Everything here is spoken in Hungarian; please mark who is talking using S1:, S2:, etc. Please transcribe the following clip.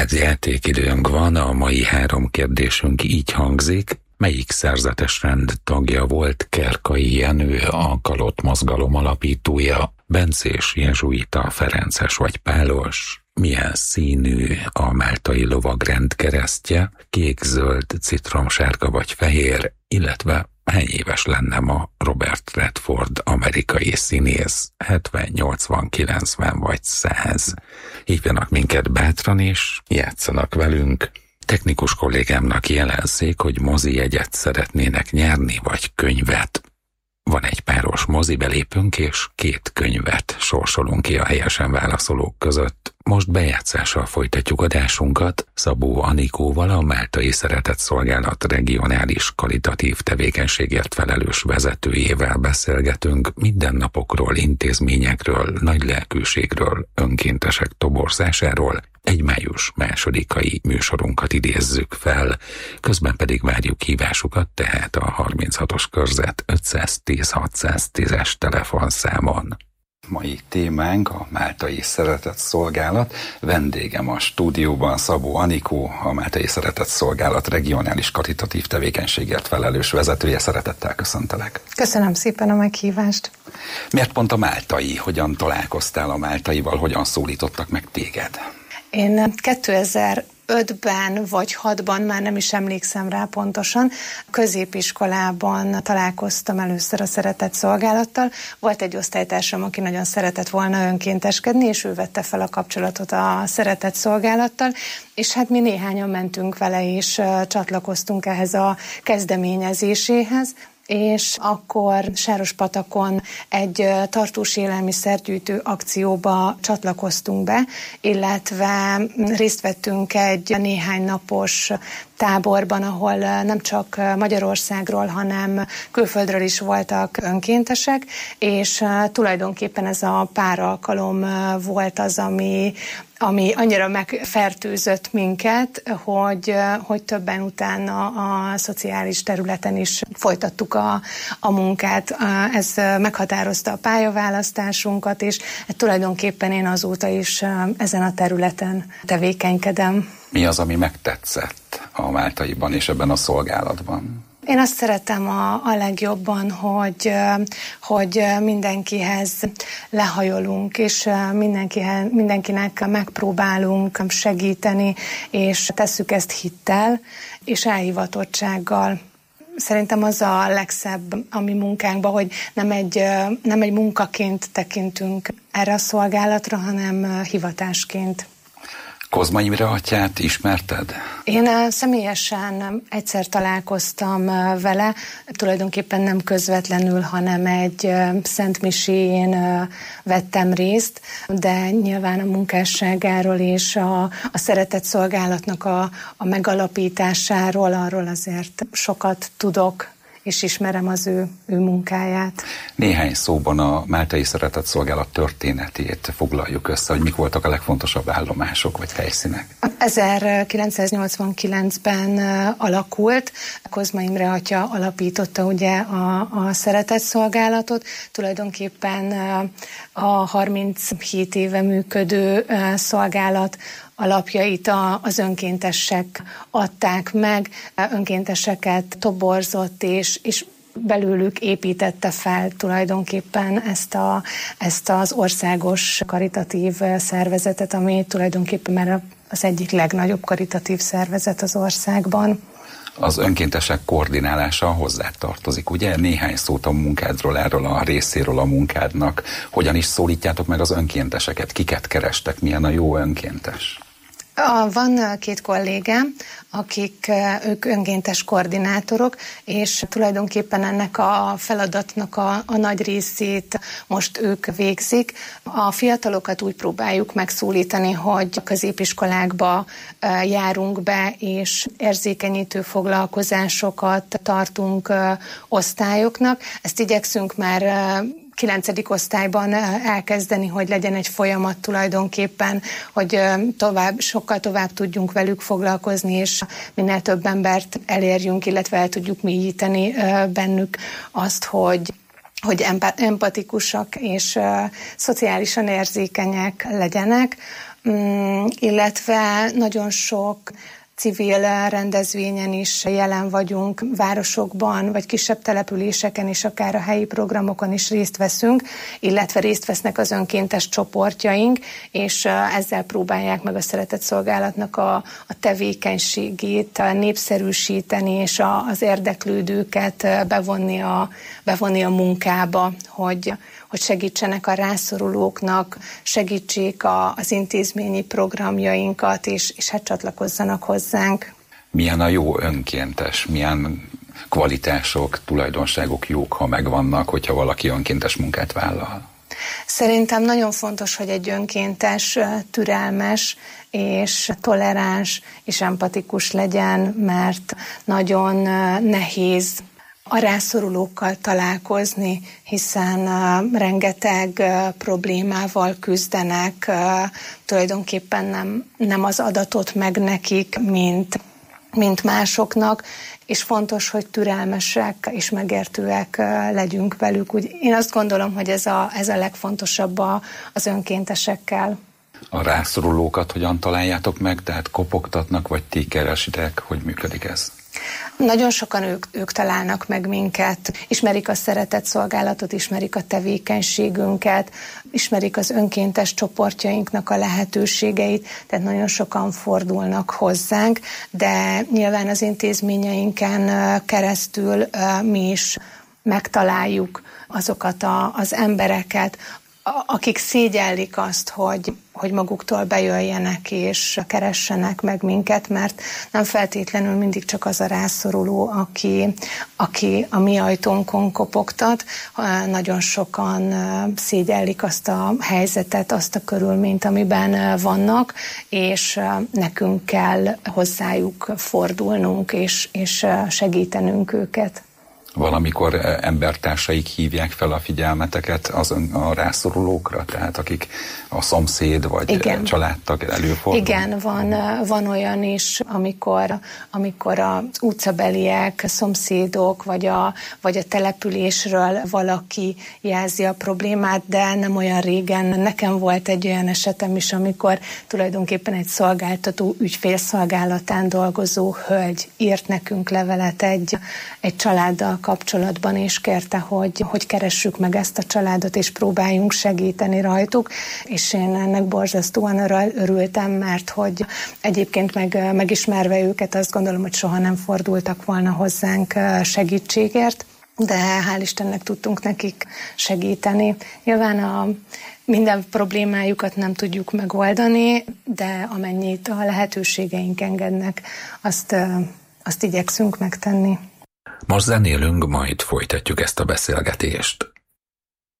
S1: perc játékidőnk van, a mai 3 kérdésünk így hangzik. Melyik szerzetes rend tagja volt Kerkai Jenő, a Kalott mozgalom alapítója? Bencés, jezsuita, ferences vagy pálos? Milyen színű a máltai lovagrend keresztje? Kék, zöld, citromsárga vagy fehér? Illetve hány éves lenne ma Robert Redford, amerikai színész? 70, 80, 90 vagy 100? Hívjanak minket bátran is, játszanak velünk. Technikus kollégámnak jelezzék, hogy mozijegyet szeretnének nyerni, vagy könyvet. Van egy páros mozibelépünk, és 2 könyvet sorsolunk ki a helyesen válaszolók között. Most bejátszással folytatjuk adásunkat. Szabó Anikóval, a Máltai Szeretetszolgálat regionális karitatív tevékenységért felelős vezetőjével beszélgetünk mindennapokról, intézményekről, nagylelkűségről, önkéntesek toborzásáról. Egy május 2-ai műsorunkat idézzük fel, közben pedig várjuk hívásukat, tehát a 36-os körzet 510 610-es telefonszámon. Mai témánk a Máltai Szeretetszolgálat. Vendégem a stúdióban Szabó Anikó, a Máltai Szeretetszolgálat regionális karitatív tevékenységért felelős vezetője. Szeretettel köszöntelek.
S2: Köszönöm szépen a meghívást.
S1: Miért pont a máltai? Hogyan találkoztál a máltaival? Hogyan szólítottak meg téged?
S2: Én 2005-ben vagy 2006-ban, már nem is emlékszem rá pontosan, középiskolában találkoztam először a Szeretetszolgálattal. Volt egy osztálytársam, aki nagyon szeretett volna önkénteskedni, és ő vette fel a kapcsolatot a Szeretetszolgálattal, és hát mi néhányan mentünk vele, és csatlakoztunk ehhez a kezdeményezéséhez. És akkor Sárospatakon egy tartós élelmiszergyűjtő akcióba csatlakoztunk be, illetve részt vettünk egy néhány napos táborban, ahol nem csak Magyarországról, hanem külföldről is voltak önkéntesek, és tulajdonképpen ez a pár alkalom volt az, ami annyira megfertőzött minket, hogy többen utána a szociális területen is folytattuk a munkát. Ez meghatározta a pályaválasztásunkat, és tulajdonképpen én azóta is ezen a területen tevékenykedem.
S1: Mi az, ami megtetszett a máltaiban és ebben a szolgálatban?
S2: Én azt szeretem a legjobban, hogy mindenkihez lehajolunk, és mindenkinek megpróbálunk segíteni, és tesszük ezt hittel és elhivatottsággal. Szerintem az a legszebb a mi munkánkban, hogy nem egy munkaként tekintünk erre a szolgálatra, hanem hivatásként.
S1: Kozma Imre atyát ismerted?
S2: Én személyesen egyszer találkoztam vele, tulajdonképpen nem közvetlenül, hanem egy szentmisén vettem részt, de nyilván a munkásságáról és a szeretetszolgálatnak a megalapításáról, arról azért sokat tudok, és ismerem az ő munkáját. Néhány
S1: szóban a Máltai Szeretetszolgálat történetét foglaljuk össze, hogy mik voltak a legfontosabb állomások vagy helyszínek.
S2: 1989-ben alakult, Kozma Imre atya alapította ugye a Szeretetszolgálatot, tulajdonképpen a 37 éve működő szolgálat alapjait az önkéntesek adták meg, önkénteseket toborzott, és belőlük építette fel tulajdonképpen ezt az országos karitatív szervezetet, ami tulajdonképpen már az egyik legnagyobb karitatív szervezet az országban.
S1: Az önkéntesek koordinálása hozzá tartozik, ugye? Néhány szót a munkádról, erről a részéről a munkádnak. Hogyan is szólítjátok meg az önkénteseket? Kiket kerestek? Milyen a jó önkéntes?
S2: Van 2 kollégám, ők önkéntes koordinátorok, és tulajdonképpen ennek a feladatnak a nagy részét most ők végzik. A fiatalokat úgy próbáljuk megszólítani, hogy a középiskolákba járunk be, és érzékenyítő foglalkozásokat tartunk osztályoknak. Ezt igyekszünk már 9. osztályban elkezdeni, hogy legyen egy folyamat tulajdonképpen, hogy sokkal tovább tudjunk velük foglalkozni, és minél több embert elérjünk, illetve el tudjuk mélyíteni bennük azt, hogy empatikusak és szociálisan érzékenyek legyenek. illetve nagyon sok civil rendezvényen is jelen vagyunk, városokban, vagy kisebb településeken is, akár a helyi programokon is részt veszünk, illetve részt vesznek az önkéntes csoportjaink, és ezzel próbálják meg a Szeretett Szolgálatnak a tevékenységét népszerűsíteni, és az érdeklődőket bevonni a munkába, hogy segítsenek a rászorulóknak, segítsék az intézményi programjainkat, és hát csatlakozzanak hozzánk.
S1: Milyen a jó önkéntes? Milyen kvalitások, tulajdonságok jók, ha megvannak, hogyha valaki önkéntes munkát vállal?
S2: Szerintem nagyon fontos, hogy egy önkéntes türelmes és toleráns és empatikus legyen, mert nagyon nehéz a rászorulókkal találkozni, hiszen rengeteg problémával küzdenek, tulajdonképpen nem az adatot meg nekik, mint másoknak, és fontos, hogy türelmesek és megértőek legyünk velük. Úgy, én azt gondolom, hogy ez a legfontosabb az önkéntesekkel.
S1: A rászorulókat hogyan találjátok meg? Tehát kopogtatnak, vagy ti keresitek? Hogy működik ez?
S2: Nagyon sokan ők találnak meg minket, ismerik a Szeretett Szolgálatot, ismerik a tevékenységünket, ismerik az önkéntes csoportjainknak a lehetőségeit, tehát nagyon sokan fordulnak hozzánk, de nyilván az intézményeinken keresztül mi is megtaláljuk azokat az embereket, akik szégyellik azt, hogy maguktól bejöjjenek és keressenek meg minket, mert nem feltétlenül mindig csak az a rászoruló, aki a mi ajtónkon kopogtat. Nagyon sokan szégyellik azt a helyzetet, azt a körülményt, amiben vannak, és nekünk kell hozzájuk fordulnunk, és segítenünk őket.
S1: Valamikor embertársaik hívják fel a figyelmeteket a rászorulókra, tehát akik a szomszéd vagy igen. Családtag előfordul?
S2: Igen, van olyan is, amikor az utcabeliek, szomszédok vagy a településről valaki jelzi a problémát, de nem olyan régen. Nekem volt egy olyan esetem is, amikor tulajdonképpen egy szolgáltató ügyfélszolgálatán dolgozó hölgy írt nekünk levelet egy családdal kapcsolatban, és kérte, hogy keressük meg ezt a családot, és próbáljunk segíteni rajtuk, és én ennek borzasztóan örültem, mert hogy egyébként megismerve őket azt gondolom, hogy soha nem fordultak volna hozzánk segítségért, de hál' Istennek tudtunk nekik segíteni. Nyilván minden problémájukat nem tudjuk megoldani, de amennyit a lehetőségeink engednek, azt igyekszünk megtenni.
S1: Most zenélünk, majd folytatjuk ezt a beszélgetést.